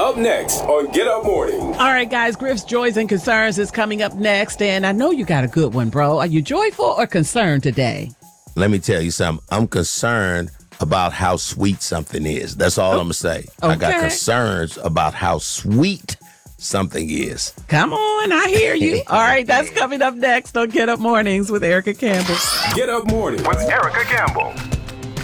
Up next on Get Up Morning. All right, guys, Griff's Joys and Concerns is coming up next, and I know you got a good one, bro. Are you joyful or concerned today? Let me tell you something. I'm concerned about how sweet something is. That's all I'm going to say. Okay. I got concerns about how sweet something is. Come on, I hear you. All right, that's coming up next on Get Up Mornings with Erica Campbell. Get Up Morning with Erica Campbell.